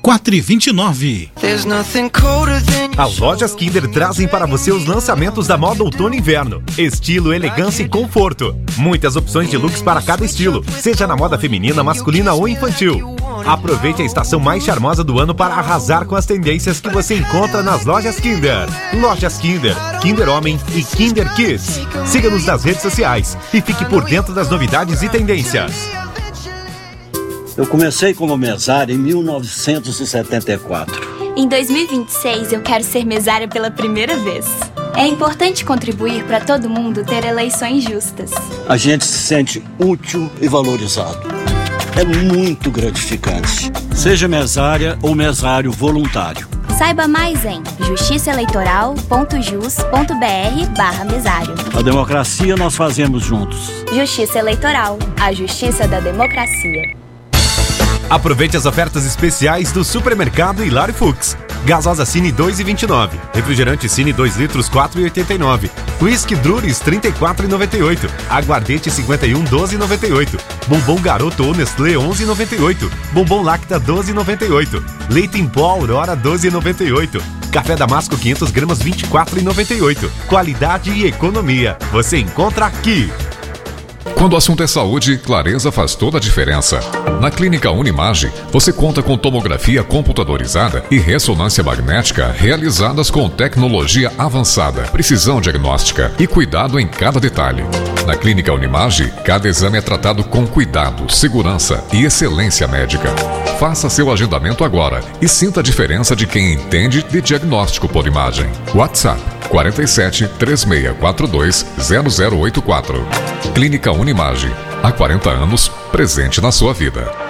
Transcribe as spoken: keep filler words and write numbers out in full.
quatro e vinte e nove. As lojas Kinder trazem para você os lançamentos da moda outono e inverno. Estilo, elegância e conforto. Muitas opções de looks para cada estilo, seja na moda feminina, masculina ou infantil. Aproveite a estação mais charmosa do ano para arrasar com as tendências que você encontra nas lojas Kinder. Lojas Kinder, Kinder Homem e Kinder Kids. Siga-nos nas redes sociais e fique por dentro das novidades e tendências. Eu comecei como mesário em mil novecentos e setenta e quatro. Em dois mil e vinte e seis, eu quero ser mesária pela primeira vez. É importante contribuir para todo mundo ter eleições justas. A gente se sente útil e valorizado. É muito gratificante. Seja mesária ou mesário voluntário. Saiba mais em justiçaeleitoral.jus.br barra mesário. A democracia nós fazemos juntos. Justiça Eleitoral, a justiça da democracia. Aproveite as ofertas especiais do Supermercado Hilário Fux. Gasosa Cine dois e vinte e nove. Refrigerante Cine dois litros quatro e oitenta e nove. Whisky Druris trinta e quatro e noventa e oito. Aguardente cinquenta e um doze e noventa e oito. Bombom Garoto ou Nestlé onze e noventa e oito. Bombom Lacta doze e noventa e oito. Leite em pó Aurora doze e noventa e oito. Café Damasco quinhentas gramas vinte e quatro e noventa e oito. Qualidade e economia. Você encontra aqui. Quando o assunto é saúde, clareza faz toda a diferença. Na Clínica Unimage, você conta com tomografia computadorizada e ressonância magnética realizadas com tecnologia avançada, precisão diagnóstica e cuidado em cada detalhe. Na Clínica Unimage, cada exame é tratado com cuidado, segurança e excelência médica. Faça seu agendamento agora e sinta a diferença de quem entende de diagnóstico por imagem. WhatsApp quarenta e sete, três seis quatro dois, zero zero oito quatro. Clínica Unimage, há quarenta anos, presente na sua vida.